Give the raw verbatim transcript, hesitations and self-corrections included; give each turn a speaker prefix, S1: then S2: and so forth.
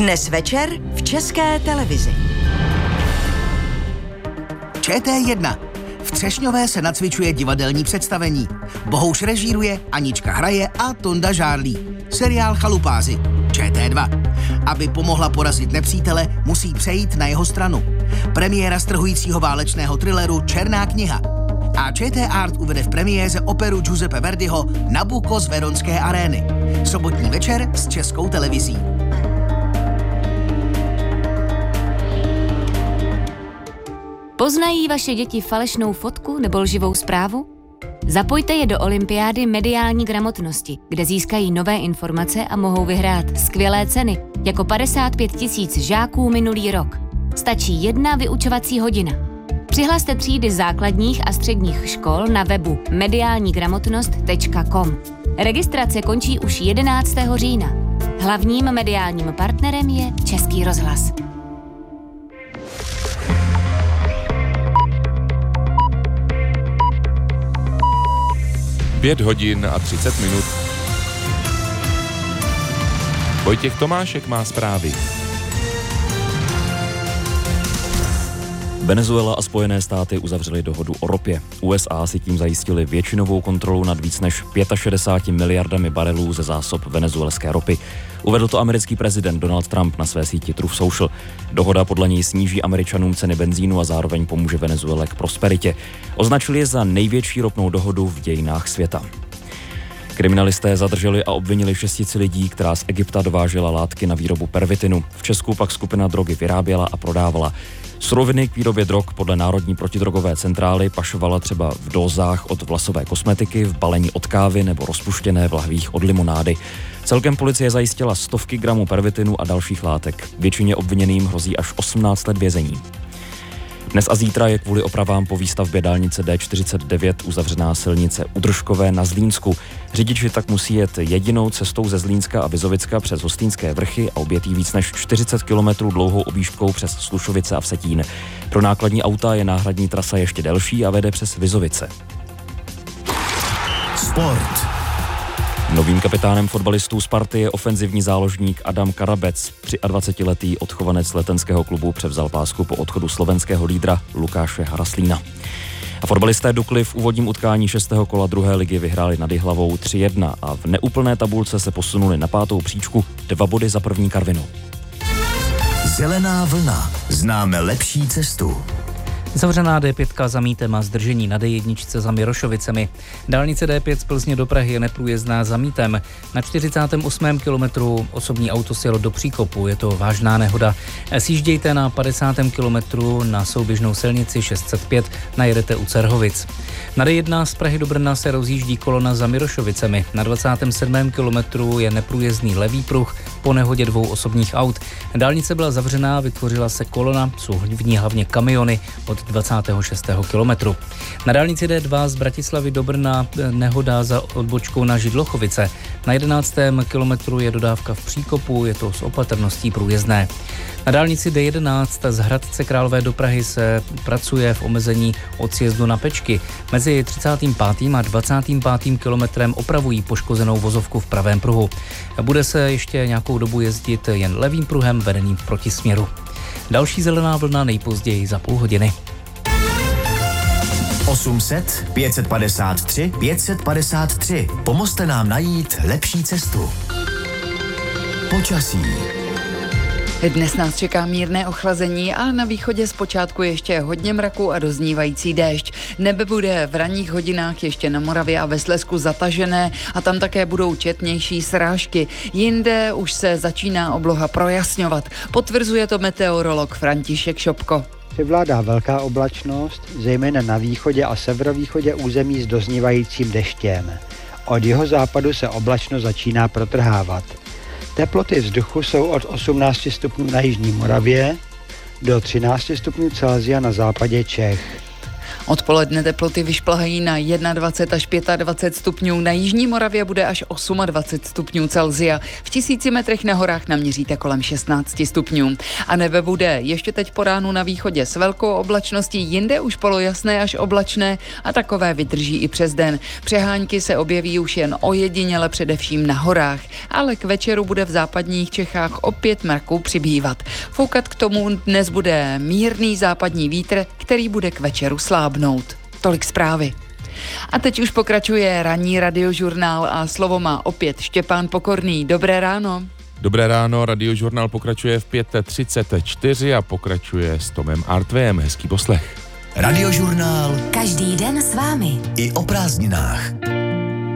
S1: Dnes večer v České televizi.
S2: Č T jedna. V Třešňové se nacvičuje divadelní představení. Bohouš režíruje, Anička hraje a Tonda žárlí. Seriál Chalupáři. Č T dva. Aby pomohla porazit nepřítele, musí přejít na jeho stranu. Premiéra strhujícího válečného thrilleru Černá kniha. A Č T Art uvede v premiéře operu Giuseppe Verdiho Nabucco z Veronské arény. Sobotní večer s Českou televizí.
S3: Poznají vaše děti falešnou fotku nebo lživou zprávu? Zapojte je do olympiády mediální gramotnosti, kde získají nové informace a mohou vyhrát skvělé ceny, jako padesát pět tisíc žáků minulý rok. Stačí jedna vyučovací hodina. Přihlaste třídy základních a středních škol na webu mediální gramotnost tečka com. Registrace končí už jedenáctého října. Hlavním mediálním partnerem je Český rozhlas.
S4: Pět hodin a třicet minut. Vojtěch Tomášek má zprávy.
S5: Venezuela a Spojené státy uzavřely dohodu o ropě. U S A si tím zajistili většinovou kontrolu nad víc než šedesáti pěti miliardami barelů ze zásob venezuelské ropy. Uvedl to americký prezident Donald Trump na své síti Truth Social. Dohoda podle něj sníží Američanům ceny benzínu a zároveň pomůže Venezuele k prosperitě. Označili je za největší ropnou dohodu v dějinách světa. Kriminalisté zadrželi a obvinili šestici lidí, která z Egypta dovážela látky na výrobu pervitinu. V Česku pak skupina drogy vyráběla a prodávala. Suroviny k výrobě drog podle Národní protidrogové centrály pašovala třeba v dózách od vlasové kosmetiky, v balení od kávy nebo rozpuštěné v lahvích od limonády. Celkem policie zajistila stovky gramů pervitinu a dalších látek. Většině obviněným hrozí až osmnáct let vězení. Dnes a zítra je kvůli opravám po výstavbě dálnice D čtyřicet devět uzavřená silnice u Držkové na Zlínsku. Řidiči tak musí jet jedinou cestou ze Zlínska a Vizovicka přes Hostýnské vrchy a objetí víc než čtyřicet kilometrů dlouhou objížďkou přes Slušovice a Vsetín. Pro nákladní auta je náhradní trasa ještě delší a vede přes Vizovice.
S2: Sport.
S5: Novým kapitánem fotbalistů Sparty je ofenzivní záložník Adam Karabec. dvacetiletý odchovanec letenského klubu převzal pásku po odchodu slovenského lídra Lukáše Haraslína. A fotbalisté Dukly v úvodním utkání šestého kola druhé ligy vyhráli nad Jihlavou tři jedna a v neúplné tabulce se posunuli na pátou příčku, dva body za první Karvinou.
S2: Zelená vlna. Známe lepší cestu.
S6: Zavřená D pět za Mítem a zdržení na D jedna za Mirošovicemi. Dálnice D pět z Plzně do Prahy je neprůjezdná za Mítem. Na čtyřicátém osmém kilometru osobní auto sjelo do příkopu, je to vážná nehoda. Sjíždějte na padesátém kilometru na souběžnou silnici šest set pět, najedete u Cerhovic. Na D jedna z Prahy do Brna se rozjíždí kolona za Mirošovicemi. Na dvacátém sedmém kilometru je neprůjezdný levý pruh po nehodě dvou osobních aut. Dálnice byla zavřená, vytvořila se kolona, jsou v ní hlavně kamiony od dvacátého šestého kilometru. Na dálnici D dva z Bratislavy do Brna nehoda za odbočkou na Židlochovice. Na jedenáctém kilometru je dodávka v příkopu, je to s opatrností průjezdné. Na dálnici D jedenáct z Hradce Králové do Prahy se pracuje v omezení od sjezdu na Pečky. Mezi třicátým pátým a dvacátým pátým kilometrem opravují poškozenou vozovku v pravém pruhu. Bude se ještě nějakou dobu jezdit jen levým pruhem vedeným v protisměru. Další zelená vlna nejpozději za půl hodiny.
S2: osm set, pět set padesát tři, pět set padesát tři. Pomozte nám najít lepší cestu. Počasí.
S7: Dnes nás čeká mírné ochlazení, ale na východě zpočátku ještě hodně mraku a doznívající déšť. Nebe bude v ranních hodinách ještě na Moravě a ve Slezsku zatažené a tam také budou četnější srážky. Jinde už se začíná obloha projasňovat. Potvrzuje to meteorolog František Šopko.
S8: Převládá velká oblačnost, zejména na východě a severovýchodě území s doznívajícím deštěm. Od jihozápadu se oblačnost začíná protrhávat. Teploty vzduchu jsou od osmnácti stupňů na jižní Moravě do třinácti stupňů Celsia na západě Čech.
S7: Odpoledne teploty vyšplhají na dvacet jedna až dvacet pět stupňů, na jižní Moravě bude až dvacet osm stupňů Celsia, v tisíci metrech na horách naměříte kolem šestnáct stupňů. A nebe bude ještě teď po ránu na východě s velkou oblačností, jinde už polojasné až oblačné a takové vydrží i přes den. Přehánky se objeví už jen ojediněle především na horách, ale k večeru bude v západních Čechách opět mraků přibývat. Foukat k tomu dnes bude mírný západní vítr, který bude k večeru slábnout. Tolik zprávy. A teď už pokračuje ranní radiožurnál a slovo má opět Štěpán Pokorný. Dobré ráno.
S4: Dobré ráno, radiožurnál pokračuje v pět třicet čtyři a pokračuje s Tomem Artvem. Hezký poslech.
S9: Radiožurnál.
S1: Každý den s vámi.
S9: I o prázdninách.